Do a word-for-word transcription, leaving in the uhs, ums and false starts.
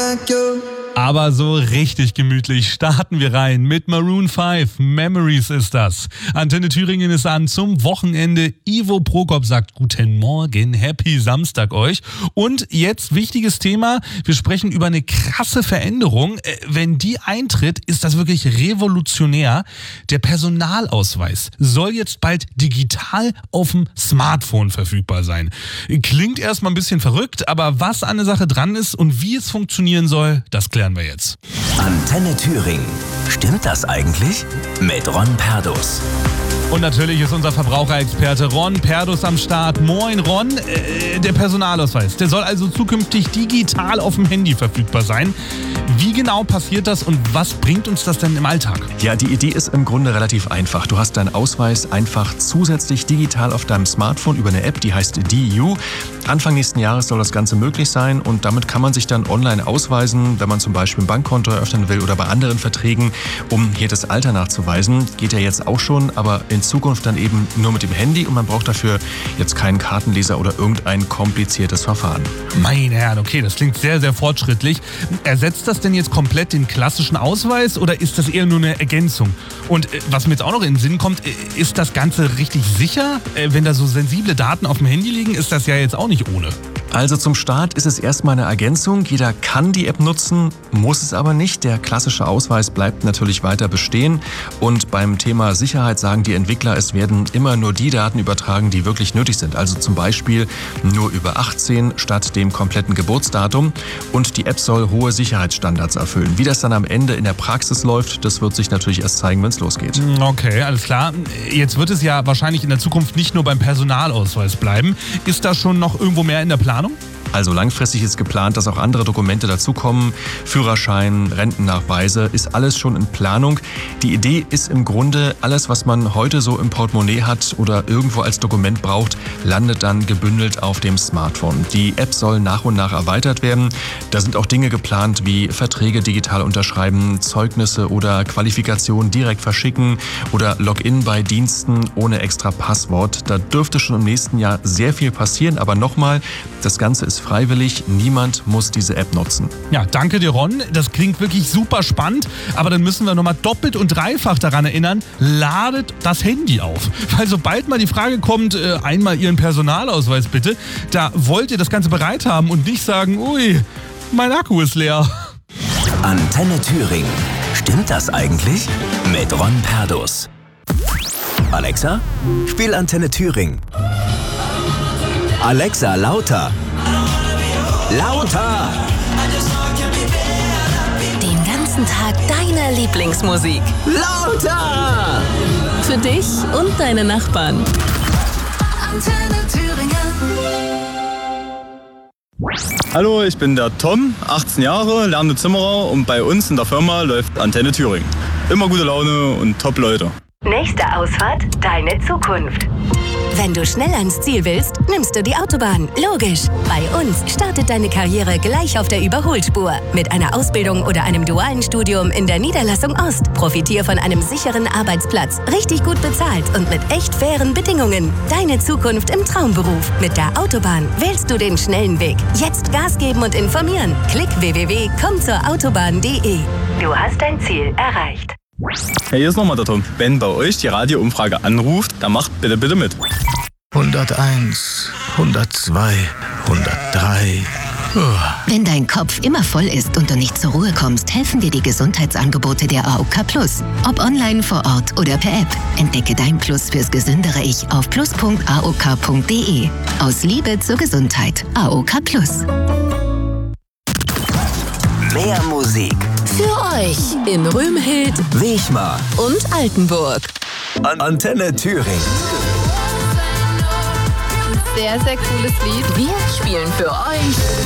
Aber so richtig gemütlich starten wir rein mit Maroon fünf. Memories ist das. Antenne Thüringen ist an zum Wochenende. Ivo Prokop sagt guten Morgen, happy Samstag euch. Und jetzt wichtiges Thema, wir sprechen über eine krasse Veränderung. Wenn die eintritt, ist das wirklich revolutionär. Der Personalausweis soll jetzt bald digital auf dem Smartphone verfügbar sein. Klingt erstmal ein bisschen verrückt, aber was an der Sache dran ist und wie es funktionieren soll, das klären wir jetzt. Antenne Thüringen. Stimmt das eigentlich? Mit Ron Perdus. Und natürlich ist unser Verbraucherexperte Ron Perdus am Start. Moin Ron, äh, der Personalausweis, der soll also zukünftig digital auf dem Handy verfügbar sein. Wie genau passiert das und was bringt uns das denn im Alltag? Ja, die Idee ist im Grunde relativ einfach. Du hast deinen Ausweis einfach zusätzlich digital auf deinem Smartphone über eine App, die heißt D E U. Anfang nächsten Jahres soll das Ganze möglich sein und damit kann man sich dann online ausweisen, wenn man zum Beispiel ein Bankkonto eröffnen will oder bei anderen Verträgen, um hier das Alter nachzuweisen. Geht ja jetzt auch schon, aber in Zukunft dann eben nur mit dem Handy und man braucht dafür jetzt keinen Kartenleser oder irgendein kompliziertes Verfahren. Meine Herren, okay, das klingt sehr, sehr fortschrittlich. Ersetzt das denn jetzt komplett den klassischen Ausweis oder ist das eher nur eine Ergänzung? Und äh, was mir jetzt auch noch in den Sinn kommt, äh, ist das Ganze richtig sicher? Äh, wenn da so sensible Daten auf dem Handy liegen, ist das ja jetzt auch nicht ohne. Also zum Start ist es erstmal eine Ergänzung. Jeder kann die App nutzen, muss es aber nicht. Der klassische Ausweis bleibt natürlich weiter bestehen. Und beim Thema Sicherheit sagen die Entwickler, es werden immer nur die Daten übertragen, die wirklich nötig sind. Also zum Beispiel nur über achtzehn statt dem kompletten Geburtsdatum. Und die App soll hohe Sicherheitsstandards erfüllen. Wie das dann am Ende in der Praxis läuft, das wird sich natürlich erst zeigen, wenn es losgeht. Okay, alles klar. Jetzt wird es ja wahrscheinlich in der Zukunft nicht nur beim Personalausweis bleiben. Ist da schon noch irgendwo mehr in der Planung? Also langfristig ist geplant, dass auch andere Dokumente dazukommen. Führerschein, Rentennachweise, ist alles schon in Planung. Die Idee ist im Grunde, alles, was man heute so im Portemonnaie hat oder irgendwo als Dokument braucht, landet dann gebündelt auf dem Smartphone. Die App soll nach und nach erweitert werden. Da sind auch Dinge geplant wie Verträge digital unterschreiben, Zeugnisse oder Qualifikationen direkt verschicken oder Login bei Diensten ohne extra Passwort. Da dürfte schon im nächsten Jahr sehr viel passieren. Aber nochmal, das Ganze ist freiwillig. Niemand muss diese App nutzen. Ja, danke dir, Ron. Das klingt wirklich super spannend. Aber dann müssen wir nochmal doppelt und dreifach daran erinnern, ladet das Handy auf. Weil sobald mal die Frage kommt, äh, einmal Ihren Personalausweis bitte, da wollt ihr das Ganze bereit haben und nicht sagen, ui, mein Akku ist leer. Antenne Thüringen. Stimmt das eigentlich? Mit Ron Perdus. Alexa, spiel Antenne Thüringen. Alexa, lauter. Lauter! Den ganzen Tag deine Lieblingsmusik. Lauter! Für dich und deine Nachbarn. Antenne Thüringen. Hallo, ich bin der Tom, achtzehn Jahre, lernender Zimmerer und bei uns in der Firma läuft Antenne Thüringen. Immer gute Laune und top Leute. Nächste Ausfahrt, deine Zukunft. Wenn du schnell ans Ziel willst, nimmst du die Autobahn. Logisch. Bei uns startet deine Karriere gleich auf der Überholspur. Mit einer Ausbildung oder einem dualen Studium in der Niederlassung Ost. Profitier von einem sicheren Arbeitsplatz, richtig gut bezahlt und mit echt fairen Bedingungen. Deine Zukunft im Traumberuf. Mit der Autobahn wählst du den schnellen Weg. Jetzt Gas geben und informieren. Klick w w w punkt komm zur autobahn punkt de. Du hast dein Ziel erreicht. Hey, hier ist nochmal der Tom. Wenn bei euch die Radioumfrage anruft, dann macht bitte, bitte mit. hunderteins, hundertzwei, hundertdrei. Wenn dein Kopf immer voll ist und du nicht zur Ruhe kommst, helfen dir die Gesundheitsangebote der A O K Plus. Ob online, vor Ort oder per App. Entdecke dein Plus fürs gesündere Ich auf plus punkt a o k punkt de. Aus Liebe zur Gesundheit. A O K Plus. Mehr Musik. Für euch in Römhild, Wechmar und Altenburg. An Antenne Thüringen. Sehr, sehr cooles Lied. Wir spielen für euch